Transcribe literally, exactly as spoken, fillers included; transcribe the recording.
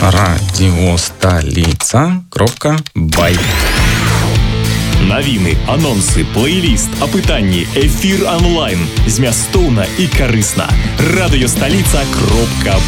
радиостолица кропка бай. Навіны, анонсы, плейліст, апытанні, эфір онлайн. Змястоўна і карысна. радыёсталіца кропка